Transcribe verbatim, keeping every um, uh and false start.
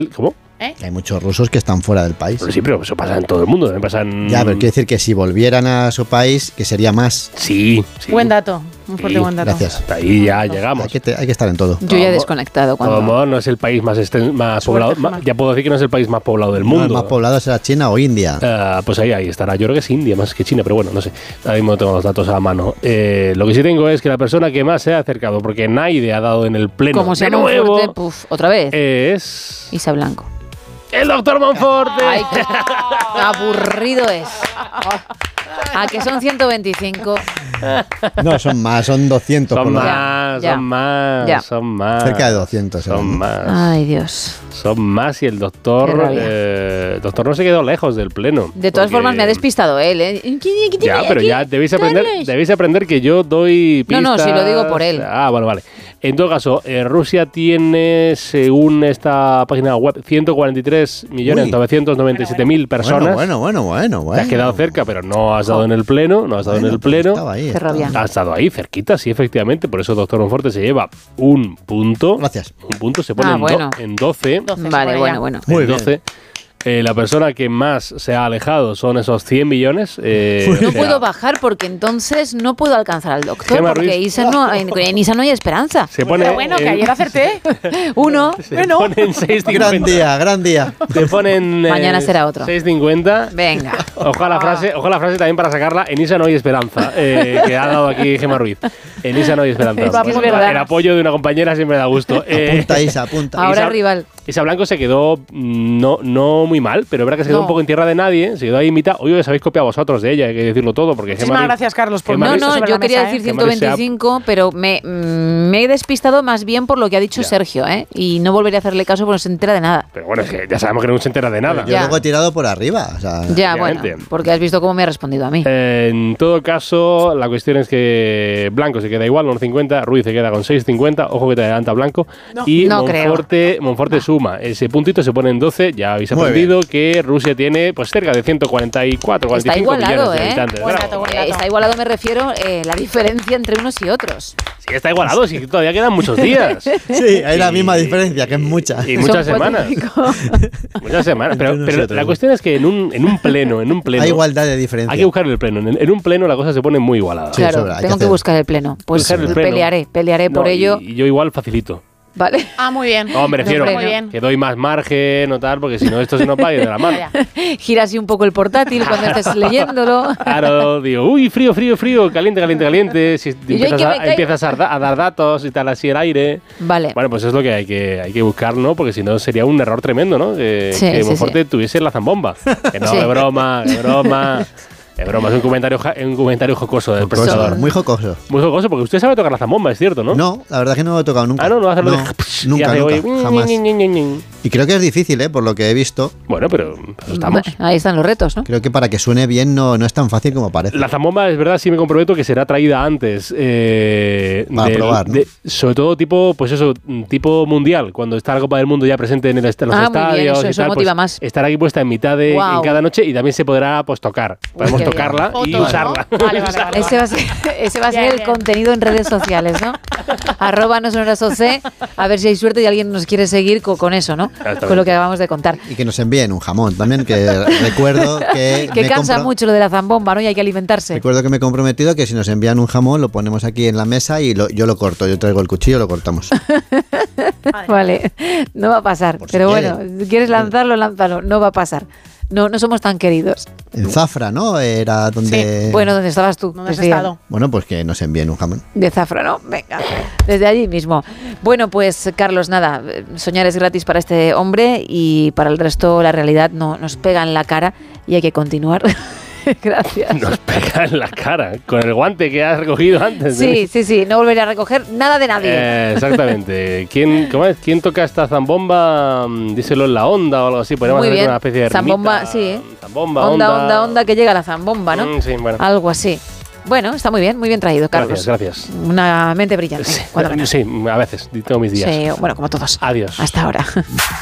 ¿Cómo? ¿Eh? Hay muchos rusos que están fuera del país. Pero sí, pero eso pasa en todo el mundo. También pasa en... Ya, pero quiere decir que si volvieran a su país, que sería más. Sí, sí. Buen dato. Un fuerte Sí, buen dato. Gracias. Hasta ahí ya llegamos. Hay que, te- hay que estar en todo. Yo ya he desconectado. Cuando... De modo, no es el país más, esten- más Suerte, poblado. Gemma. ma- Ya puedo decir que no es el país más poblado del No, mundo. el más poblado será China o India. Ah, pues ahí, ahí estará. Yo creo que es India más que China, pero bueno, no sé. Ahora mismo no tengo los datos a la mano. Eh, lo que sí tengo es que la persona que más se ha acercado, porque nadie ha dado en el pleno Como se de llama nuevo, fuerte, puf, otra vez. es Isa Blanco. el doctor Monforte. Ay, qué aburrido es. A que son ciento veinticinco. No, son más, son doscientos. Son por lo- más, Ya, ya. son más, Ya. son más. Cerca de doscientos, Son ¿no? más. Ay, Dios. Son más y el Qué doctor, rabia. eh, el doctor no se quedó lejos del pleno. De todas porque- formas, me ha despistado él, ¿eh? Ya, pero ya debéis aprender, Carlos. debéis aprender que yo doy No, pistas. no, si lo digo por él. Ah, bueno, vale. En todo caso, eh, Rusia tiene, según esta página web, ciento cuarenta y tres millones novecientos noventa y siete mil personas. Bueno, bueno, bueno, bueno. Te has quedado cerca, pero no has dado en el pleno, no has dado en el pues pleno. estaba ahí, Qué estaba. rabia. Has estado ahí, cerquita, sí, efectivamente. Por eso Doctor Monforte se lleva un punto. Gracias. Un punto, se pone Ah, en, do- bueno. en doce. doce se Vale, pone bueno, ya. bueno. Muy en bien. doce. Eh, la persona que más se ha alejado son esos cien millones. eh, No o sea, puedo bajar porque entonces no puedo alcanzar al doctor. Gemma Porque Ruiz. Isa no, en, en Isa no hay esperanza. Se pone Pero bueno, que en- ayer acerté. Uno. Se Bueno. pone en seis Gran cincuenta. día, gran día. Te ponen. Mañana será otro. seis cincuenta. Venga. Ojo a la frase, ojo a la frase también para sacarla. En Isa no hay esperanza. eh, que ha dado aquí Gemma Ruiz. En Isa no hay esperanza. Es que es verdad. El apoyo de una compañera siempre da gusto. Eh, Apunta, Isa, apunta. Ahora Isa- rival. Isa Blanco se quedó mm, no, no muy mal, pero es verdad que se quedó No. un poco en tierra de nadie. Se quedó ahí en mitad. Oye, os habéis copiado vosotros de ella, hay que decirlo todo. Porque Gemma Muchísimas Ruiz- gracias, Carlos, por Gemma No, Ruiz- poner no, sobre yo la quería mesa, ¿eh? decir Que Maris se ha- ciento veinticinco, pero me, mm, me he despistado más bien por lo que ha dicho Ya. Sergio, ¿eh? Y no volveré a hacerle caso porque no se entera de nada. Pero bueno, es que ya sabemos que no se entera de nada. Yo Ya. luego he tirado por arriba. O sea, Ya, bueno, Obviamente. porque has visto cómo me ha respondido a mí. Eh, En todo caso, la cuestión es que Blanco se queda igual, uno cincuenta, Ruiz se queda con seis cincuenta, ojo que te adelanta Blanco, No. y No creo. Monforte, Monforte suma ese puntito, se pone en doce, ya habéis Muy aprendido que Rusia tiene pues cerca de ciento cuarenta y cuatro, cuarenta y cinco Está igualado, millones de ¿eh? habitantes. Buen Bravo. dato, buen Eh, dato. Está igualado, me refiero, eh, la diferencia entre unos y otros. Sí, está igualado, sí, todavía quedan muchos días. sí, hay la Y- misma diferencia, que es mucha. Y muchas Son cuatro semanas. y pico. Muchas semanas. Pero, Entre unos y pero otros. la cuestión es que en un, en un pleno, en un pleno. Hay igualdad de diferencia. Hay que buscar el pleno. En, en un pleno la cosa se pone muy igualada. Sí, Claro, sobra, hay que tengo que, hacer- buscar el pleno. Pues Buscar el pleno. pelearé, pelearé por No, y- ello. Y yo igual facilito. ¿Vale? Ah, muy bien. No, me refiero Muy bien. que doy más margen o tal, porque si no esto se nos va a ir de la mano. Ya. Gira así un poco el portátil cuando estés leyéndolo. Claro, digo, uy, frío, frío, frío, caliente, caliente, caliente. Si Y yo, empiezas, "Ay, que a, me caigo". empiezas a, da- a dar datos y tal, así el aire. Vale. Bueno, pues es lo que hay que, hay que buscar, ¿no? Porque si no sería un error tremendo, ¿no? Que, Sí, que sí, Monforte tuviese la zambomba. Que no, Sí. de broma, de broma. Es broma, es un comentario, ja- un comentario jocoso del Jocoso, presentador. muy jocoso. Muy jocoso, porque usted sabe tocar la zambomba, es cierto, ¿no? No, la verdad es que no lo he tocado nunca. Ah, no, no hacerlo No, de... y nunca, hace, nunca, oye, jamás. ñi, ñi, ñi, ñi. Y creo que es difícil, ¿eh? Por lo que he visto. Bueno, pero pero estamos. Ahí están los retos, ¿no? Creo que para que suene bien no, no es tan fácil como parece. La zambomba, es verdad, sí me comprometo que será traída antes. Eh, Para del- probar, ¿no? de- sobre todo tipo, pues eso, tipo mundial, cuando está la Copa del Mundo ya presente en el est- los Ah, muy bien, estadios eso- y eso tal, motiva pues, más. estará aquí puesta en mitad de Guau. en cada noche y también se podrá pues tocar. Podemos qué bien. tocarla y Fotos, ¿no? usarla. Vale, vale, vale. Ese va a ser, ese va a ser Bien, el bien. contenido en redes sociales, ¿no? Arroba no sonoras O C, a ver si hay suerte y alguien nos quiere seguir co- con eso, ¿no? Exactamente. Con lo que acabamos de contar. Y que nos envíen un jamón también, que recuerdo que... Que me cansa compro- mucho lo de la zambomba, ¿no? Y hay que alimentarse. Recuerdo que me he comprometido que si nos envían un jamón lo ponemos aquí en la mesa y lo- yo lo corto. Yo traigo el cuchillo y lo cortamos. Vale, no va a pasar. Por si Pero quiere. bueno, si quieres lanzarlo, lánzalo. No va a pasar. No, no somos tan queridos. En Zafra, ¿no? Era donde... Bueno, ¿dónde estabas tú? ¿Dónde has Decían. estado? Bueno, pues que nos envíen un jamón. De Zafra, ¿no? Venga, desde allí mismo. Bueno, pues Carlos, nada, eh, soñar es gratis para este hombre y para el resto la realidad no, nos pega en la cara y hay que continuar. Gracias. Nos pega en la cara con el guante que has recogido antes. Sí, sí, sí, no volveré a recoger nada de nadie. Eh, exactamente. ¿Quién, cómo es? ¿Quién toca esta zambomba? Mm, Díselo en la onda o algo así. Podríamos Muy hacer bien. una especie de Zambomba, rimita. sí, ¿eh? Zambomba, onda, onda, onda, onda, que llega la zambomba, ¿no? Mm, sí, bueno. Algo así. Bueno, está muy bien, muy bien traído, Carlos. Gracias, gracias. Una mente brillante. Sí, cuando menos. sí, a veces tengo mis días. Sí, bueno, como todos. Adiós. Hasta ahora.